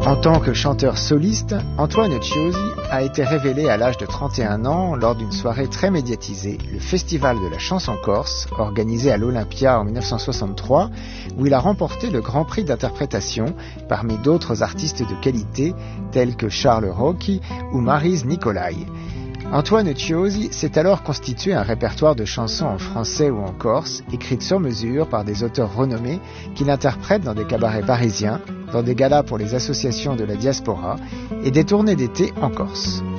En tant que chanteur soliste, Antoine Ciosi a été révélé à l'âge de 31 ans lors d'une soirée très médiatisée, le Festival de la chanson corse, organisé à l'Olympia en 1963, où il a remporté le Grand Prix d'interprétation parmi d'autres artistes de qualité tels que Charles Rocchi ou Maryse Nicolai. Antoine Ciosi s'est alors constitué un répertoire de chansons en français ou en corse, écrites sur mesure par des auteurs renommés qu'il interprète dans des cabarets parisiens, dans des galas pour les associations de la diaspora et des tournées d'été en Corse.